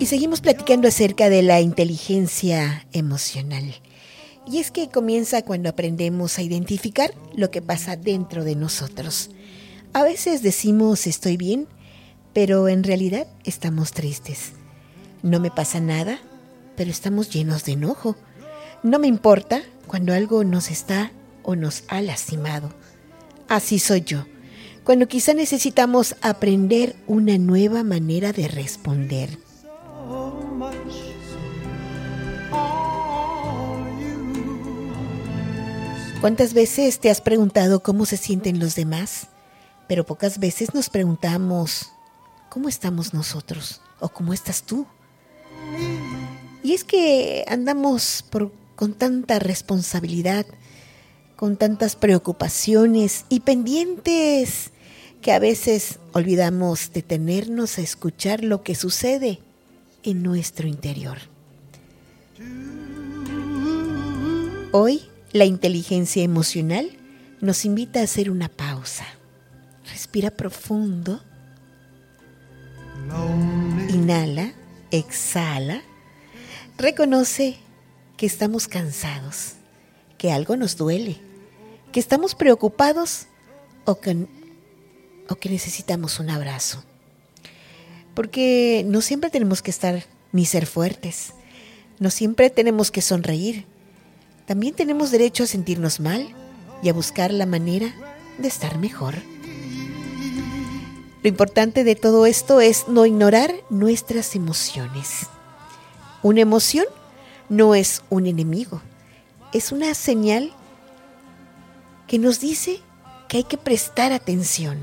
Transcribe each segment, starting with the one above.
seguimos platicando acerca de la inteligencia emocional. Y es que comienza cuando aprendemos a identificar lo que pasa dentro de nosotros. A veces decimos estoy bien, pero en realidad estamos tristes. No me pasa nada, pero estamos llenos de enojo. No me importa cuando algo nos está o nos ha lastimado. Así soy yo, cuando quizá necesitamos aprender una nueva manera de responder. ¿Cuántas veces te has preguntado cómo se sienten los demás? Pero pocas veces nos preguntamos ¿cómo estamos nosotros? ¿O cómo estás tú? Y es que andamos con tanta responsabilidad, con tantas preocupaciones y pendientes que a veces olvidamos detenernos a escuchar lo que sucede en nuestro interior. Hoy, la inteligencia emocional nos invita a hacer una pausa. Respira profundo. Inhala, exhala. Reconoce que estamos cansados, que algo nos duele, que estamos preocupados o que necesitamos un abrazo. Porque no siempre tenemos que estar ni ser fuertes, no siempre tenemos que sonreír. También tenemos derecho a sentirnos mal y a buscar la manera de estar mejor. Lo importante de todo esto es no ignorar nuestras emociones. Una emoción no es un enemigo, es una señal que nos dice que hay que prestar atención.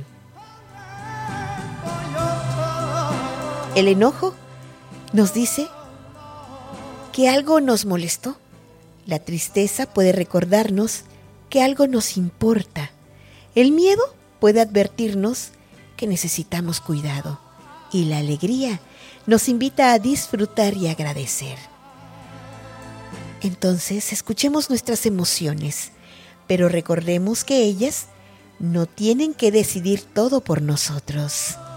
El enojo nos dice que algo nos molestó. La tristeza puede recordarnos que algo nos importa. El miedo puede advertirnos que necesitamos cuidado. Y la alegría nos invita a disfrutar y agradecer. Entonces, escuchemos nuestras emociones, pero recordemos que ellas no tienen que decidir todo por nosotros.